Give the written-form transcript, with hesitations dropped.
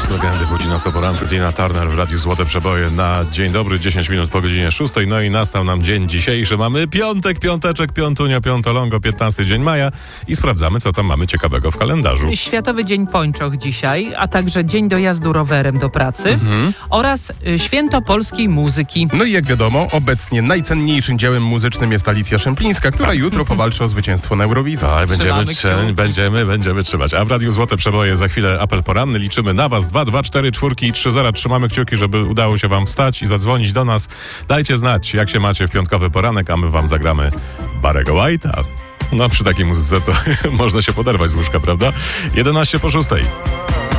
Legendy w Godzina Soporanku, Tina Turner w Radiu Złote Przeboje na dzień dobry, 10 minut po godzinie 6. No i nastał nam dzień dzisiejszy. Mamy piątek, piąteczek, piątunio, piątolongo, 15 dzień maja i sprawdzamy, co tam mamy ciekawego w kalendarzu. Światowy Dzień Pończoch dzisiaj, a także Dzień dojazdu rowerem do pracy oraz Święto Polskiej Muzyki. No i jak wiadomo, obecnie najcenniejszym dziełem muzycznym jest Alicja Szymplińska, która jutro powalczy o zwycięstwo na Eurowizji. Tak, będziemy trzymać. A w Radiu Złote Przeboje za chwilę apel poranny. Liczymy na was. 2, 2, 4, 4 i 3, 0. Trzymamy kciuki, żeby udało się wam wstać i zadzwonić do nas. Dajcie znać, jak się macie w piątkowy poranek, a my wam zagramy Barry'ego White'a. No przy takiej muzyce to można się poderwać z łóżka, prawda? 11 po 6.